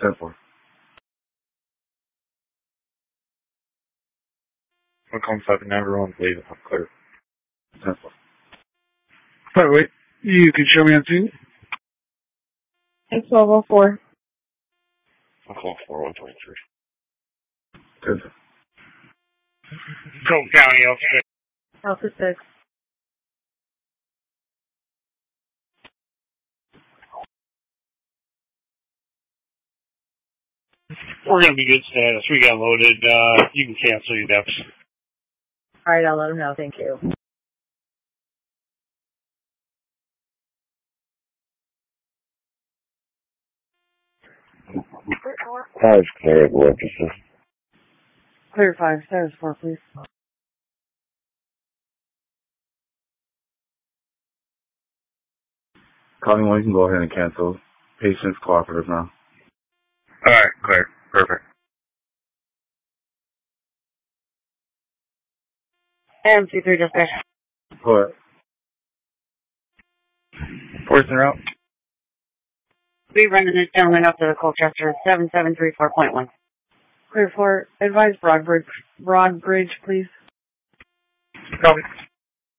10-4. One calm 7, everyone leave it. I'm clear. 10-4. By the way, you can show me on scene. It's 1204. I'll call 4123. 10-4. Go County, Alpha 6. Alpha 6. We're going to be good status. We got loaded. You can cancel your depths. Alright, I'll let him know. Thank you. Five clear at Worcester. Clear 5. Status 4, please. Calling 1, you can go ahead and cancel. Patient's cooperative now. Alright, clear. Perfect. MC3 dispatch. Go ahead. Force en route. We running this gentleman up to the Colchester 7734.1. Clear 4. Advise Broadbridge, please. Copy.